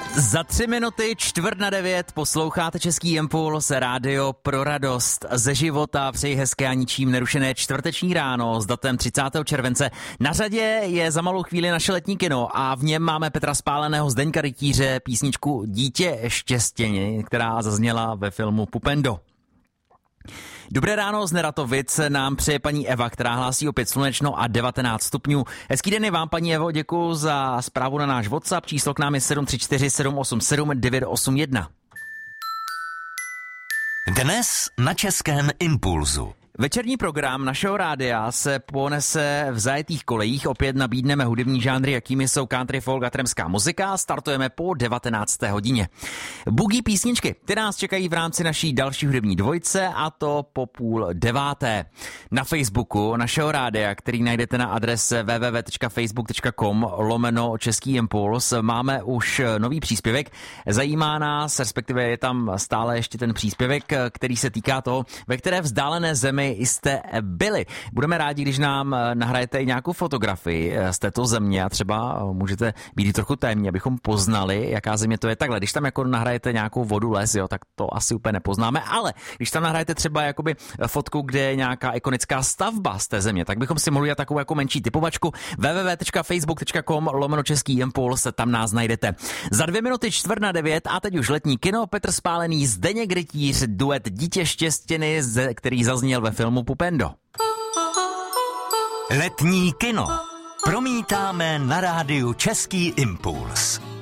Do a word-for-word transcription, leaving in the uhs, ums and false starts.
Za tři minuty čtvrt na devět posloucháte Český impuls, rádio pro radost ze života. Přeji hezké a ničím nerušené čtvrteční ráno s datem třicátého července. Na řadě je za malou chvíli naše letní kino a v něm máme Petra Spáleného, Zdeňka Rytíře, písničku Dítě štěstěny, která zazněla ve filmu Pupendo. Dobré ráno z Neratovic nám přeje paní Eva, která hlásí opět slunečno a devatenáct stupňů. Hezký den je vám, paní Evo, děkuji za zprávu na náš WhatsApp. Číslo k nám je sedm tři čtyři sedm osm sedm devět osm jedna. Dnes na Českém impulzu. Večerní program našeho rádia se ponese v zajetých kolejích. Opět nabídneme hudební žánry, jakými jsou country, folk a tramská muzika. Startujeme po devatenácté hodině. Boogie písničky, ty nás čekají v rámci naší další hudební dvojce, a to po půl deváté. Na Facebooku našeho rádia, který najdete na adrese w w w tečka facebook tečka com lomeno Český impuls, máme už nový příspěvek. Zajímá nás, respektive je tam stále ještě ten příspěvek, který se týká toho, ve které vzdálené zemi jste byli. Budeme rádi, když nám nahrajete i nějakou fotografii z této země a třeba můžete být trochu tajemní, abychom poznali, jaká země to je. Takhle, když tam jako nahrajete nějakou vodu, les, jo, tak to asi úplně nepoznáme, ale když tam nahrajete třeba jakoby fotku, kde je nějaká ikonická stavba z té země, tak bychom si mohli dělat takovou jako menší typovačku. w w w tečka facebook tečka com lomeno Český impuls, tam nás najdete. Za dvě minuty čtvrt na devět a teď už letní kino. Petr Spálený, Zdeněk Rytíř, duet Dítě štěstěny, který zazněl ve filmu Pupendo. Letní kino promítáme na rádiu Český impuls.